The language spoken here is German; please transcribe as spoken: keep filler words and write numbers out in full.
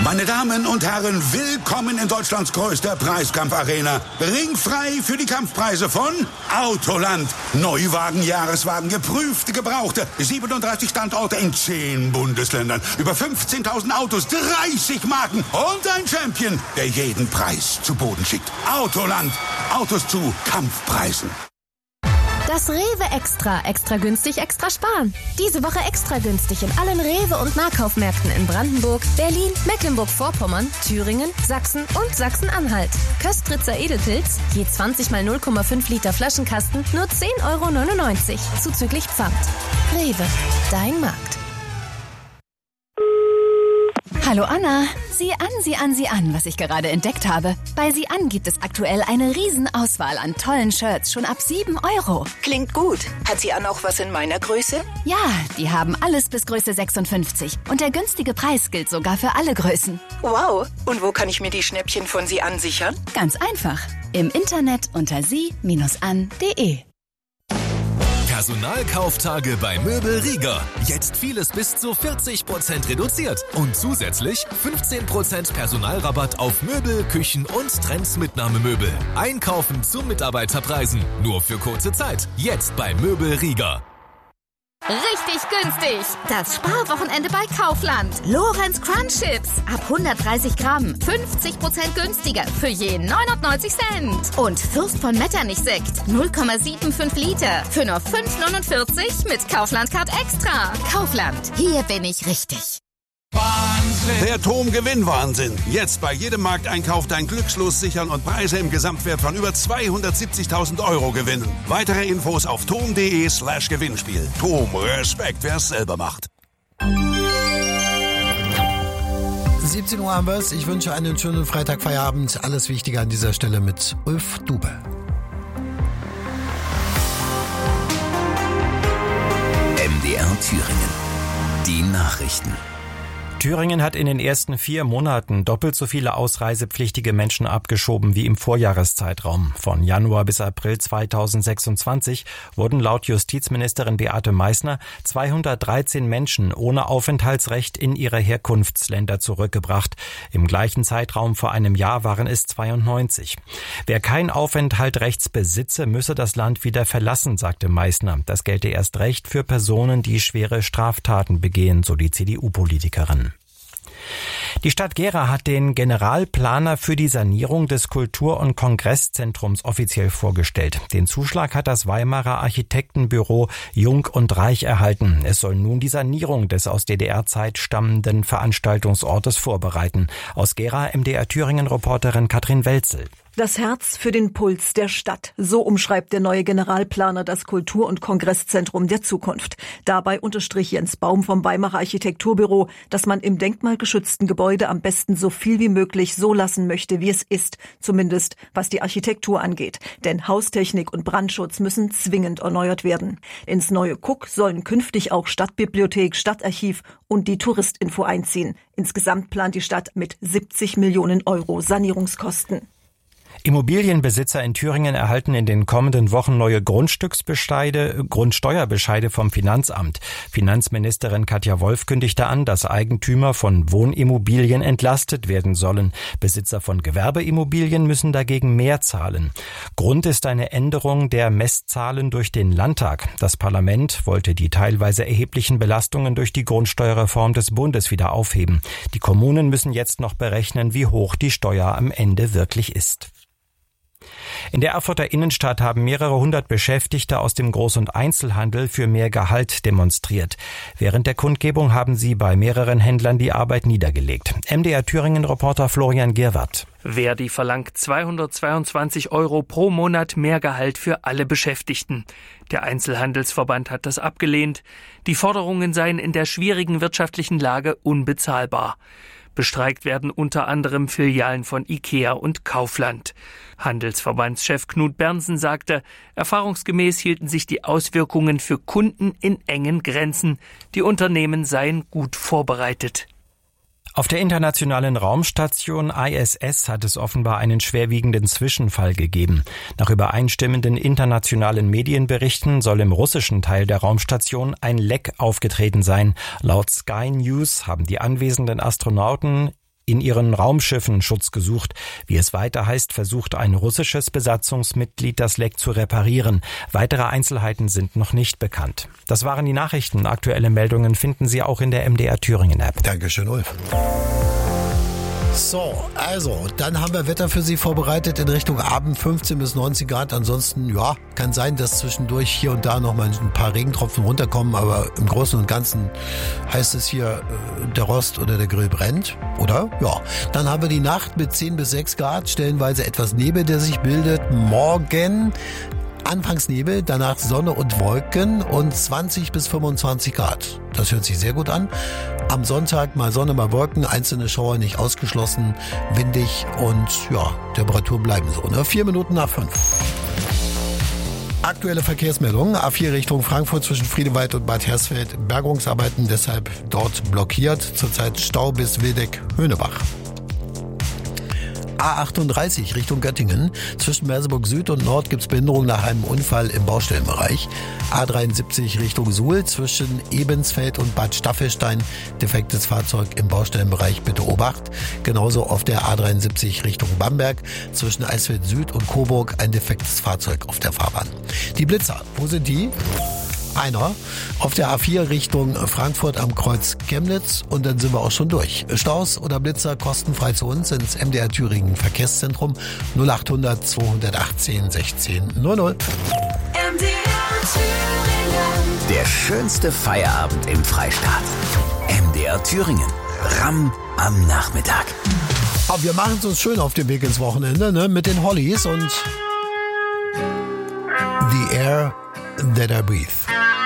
Meine Damen und Herren, willkommen in Deutschlands größter Preiskampfarena. Ringfrei für die Kampfpreise von Autoland. Neuwagen, Jahreswagen, geprüfte, gebrauchte. siebenunddreißig Standorte in zehn Bundesländern. Über fünfzehntausend Autos, dreißig Marken und ein Champion, der jeden Preis zu Boden schickt. Autoland. Autos zu Kampfpreisen. Das Rewe Extra. Extra günstig, extra sparen. Diese Woche extra günstig in allen Rewe- und Nahkaufmärkten in Brandenburg, Berlin, Mecklenburg-Vorpommern, Thüringen, Sachsen und Sachsen-Anhalt. Köstritzer Edelpilz, je zwanzig mal null Komma fünf Liter Flaschenkasten, nur zehn Euro neunundneunzig, zuzüglich Pfand. Rewe, dein Markt. Hallo Anna, sieh an, sieh an, sieh an, was ich gerade entdeckt habe. Bei Sieh an gibt es aktuell eine Riesenauswahl an tollen Shirts, schon ab sieben Euro. Klingt gut. Hat Sieh an auch was in meiner Größe? Ja, die haben alles bis Größe sechsundfünfzig. Und der günstige Preis gilt sogar für alle Größen. Wow. Und wo kann ich mir die Schnäppchen von Sieh an sichern? Ganz einfach. Im Internet unter sie Bindestrich an punkt de. Personalkauftage bei Möbel Rieger. Jetzt vieles bis zu vierzig Prozent reduziert. Und zusätzlich fünfzehn Prozent Personalrabatt auf Möbel, Küchen und Trends-Mitnahmemöbel. Einkaufen zu Mitarbeiterpreisen. Nur für kurze Zeit. Jetzt bei Möbel Rieger. Richtig günstig. Das Sparwochenende bei Kaufland. Lorenz Crunch Chips. Ab hundertdreißig Gramm. fünfzig Prozent günstiger. Für je neunundneunzig Cent. Und Fürst von Metternich Sekt. null Komma fünfundsiebzig Liter. Für nur fünf Euro neunundvierzig mit Kaufland Card Extra. Kaufland. Hier bin ich richtig. Wahnsinn. Der Tom-Gewinn-Wahnsinn. Jetzt bei jedem Markteinkauf dein Glückslos sichern und Preise im Gesamtwert von über zweihundertsiebzigtausend Euro gewinnen. Weitere Infos auf tom.de slash Gewinnspiel. Tom, Respekt, wer es selber macht. siebzehn Uhr haben wir es. Ich wünsche einen schönen Freitagfeierabend. Alles Wichtige an dieser Stelle mit Ulf Dube. M D R Thüringen. Die Nachrichten. Thüringen hat in den ersten vier Monaten doppelt so viele ausreisepflichtige Menschen abgeschoben wie im Vorjahreszeitraum. Von Januar bis April zweitausendsechsundzwanzig wurden laut Justizministerin Beate Meißner zweihundertdreizehn Menschen ohne Aufenthaltsrecht in ihre Herkunftsländer zurückgebracht. Im gleichen Zeitraum vor einem Jahr waren es zweiundneunzig. Wer kein Aufenthaltsrecht besitze, müsse das Land wieder verlassen, sagte Meißner. Das gelte erst recht für Personen, die schwere Straftaten begehen, so die C D U-Politikerin. Die Stadt Gera hat den Generalplaner für die Sanierung des Kultur- und Kongresszentrums offiziell vorgestellt. Den Zuschlag hat das Weimarer Architektenbüro Jung und Reich erhalten. Es soll nun die Sanierung des aus D D R-Zeit stammenden Veranstaltungsortes vorbereiten. Aus Gera M D R Thüringen-Reporterin Katrin Welzel. Das Herz für den Puls der Stadt. So umschreibt der neue Generalplaner das Kultur- und Kongresszentrum der Zukunft. Dabei unterstrich Jens Baum vom Weimarer Architekturbüro, dass man im denkmalgeschützten Gebäude am besten so viel wie möglich so lassen möchte, wie es ist. Zumindest was die Architektur angeht. Denn Haustechnik und Brandschutz müssen zwingend erneuert werden. Ins neue Kuck sollen künftig auch Stadtbibliothek, Stadtarchiv und die Touristinfo einziehen. Insgesamt plant die Stadt mit siebzig Millionen Euro Sanierungskosten. Immobilienbesitzer in Thüringen erhalten in den kommenden Wochen neue Grundstücksbescheide, Grundsteuerbescheide vom Finanzamt. Finanzministerin Katja Wolf kündigte an, dass Eigentümer von Wohnimmobilien entlastet werden sollen. Besitzer von Gewerbeimmobilien müssen dagegen mehr zahlen. Grund ist eine Änderung der Messzahlen durch den Landtag. Das Parlament wollte die teilweise erheblichen Belastungen durch die Grundsteuerreform des Bundes wieder aufheben. Die Kommunen müssen jetzt noch berechnen, wie hoch die Steuer am Ende wirklich ist. In der Erfurter Innenstadt haben mehrere hundert Beschäftigte aus dem Groß- und Einzelhandel für mehr Gehalt demonstriert. Während der Kundgebung haben sie bei mehreren Händlern die Arbeit niedergelegt. M D R Thüringen-Reporter Florian Gerwart. Verdi verlangt zweihundertzweiundzwanzig Euro pro Monat mehr Gehalt für alle Beschäftigten. Der Einzelhandelsverband hat das abgelehnt. Die Forderungen seien in der schwierigen wirtschaftlichen Lage unbezahlbar. Bestreikt werden unter anderem Filialen von IKEA und Kaufland. Handelsverbandschef Knut Bernsen sagte, erfahrungsgemäß hielten sich die Auswirkungen für Kunden in engen Grenzen. Die Unternehmen seien gut vorbereitet. Auf der internationalen Raumstation I S S hat es offenbar einen schwerwiegenden Zwischenfall gegeben. Nach übereinstimmenden internationalen Medienberichten soll im russischen Teil der Raumstation ein Leck aufgetreten sein. Laut Sky News haben die anwesenden Astronauten in ihren Raumschiffen Schutz gesucht. Wie es weiter heißt, versucht ein russisches Besatzungsmitglied, das Leck zu reparieren. Weitere Einzelheiten sind noch nicht bekannt. Das waren die Nachrichten. Aktuelle Meldungen finden Sie auch in der M D R Thüringen App. Dankeschön, Ulf. So, also, dann haben wir Wetter für Sie vorbereitet in Richtung Abend, fünfzehn bis neunzehn Grad. Ansonsten, ja, kann sein, dass zwischendurch hier und da noch mal ein paar Regentropfen runterkommen, aber im Großen und Ganzen heißt es hier, der Rost oder der Grill brennt, oder? Ja. Dann haben wir die Nacht mit zehn bis sechs Grad, stellenweise etwas Nebel, der sich bildet. Morgen anfangs Nebel, danach Sonne und Wolken und zwanzig bis fünfundzwanzig Grad. Das hört sich sehr gut an. Am Sonntag mal Sonne, mal Wolken, einzelne Schauer nicht ausgeschlossen, windig und ja, Temperaturen bleiben so. Ne? Vier Minuten nach fünf. Aktuelle Verkehrsmeldungen. A vier Richtung Frankfurt zwischen Friedewald und Bad Hersfeld. Bergungsarbeiten deshalb dort blockiert. Zurzeit Stau bis Wildeck-Höhnebach. A achtunddreißig Richtung Göttingen. Zwischen Merseburg Süd und Nord gibt's Behinderung nach einem Unfall im Baustellenbereich. A dreiundsiebzig Richtung Suhl zwischen Ebensfeld und Bad Staffelstein. Defektes Fahrzeug im Baustellenbereich, bitte Obacht. Genauso auf der A dreiundsiebzig Richtung Bamberg. Zwischen Eisfeld Süd und Coburg ein defektes Fahrzeug auf der Fahrbahn. Die Blitzer, wo sind die? Einer auf der A vier Richtung Frankfurt am Kreuz Chemnitz und dann sind wir auch schon durch. Staus oder Blitzer kostenfrei zu uns ins M D R Thüringen Verkehrszentrum null achthundert zweihundertachtzehn sechzehn null null. M D R Thüringen. Der schönste Feierabend im Freistaat. M D R Thüringen. Ramm am Nachmittag. Aber wir machen es uns schön auf dem Weg ins Wochenende, ne? Mit den Hollies und The Air That I Breathe.